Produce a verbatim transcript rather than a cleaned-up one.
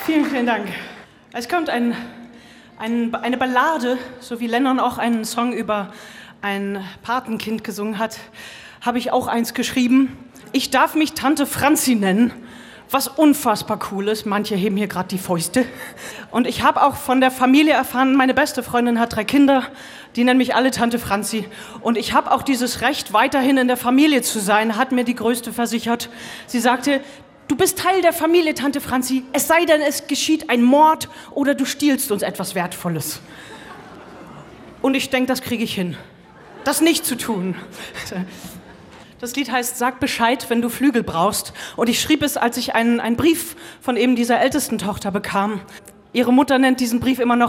Vielen, vielen Dank. Es kommt ein, ein, eine Ballade, so wie Lennon auch einen Song über ein Patenkind gesungen hat, habe ich auch eins geschrieben. Ich darf mich Tante Franzi nennen, was unfassbar cool ist. Manche heben hier gerade die Fäuste. Und ich habe auch von der Familie erfahren, meine beste Freundin hat drei Kinder, die nennen mich alle Tante Franzi. Und ich habe auch dieses Recht, weiterhin in der Familie zu sein, hat mir die Größte versichert. Sie sagte, du bist Teil der Familie, Tante Franzi, es sei denn, es geschieht ein Mord oder du stiehlst uns etwas Wertvolles. Und ich denke, das kriege ich hin, das nicht zu tun. Das Lied heißt Sag Bescheid, wenn du Flügel brauchst. Und ich schrieb es, als ich einen, einen Brief von eben dieser ältesten Tochter bekam. Ihre Mutter nennt diesen Brief immer noch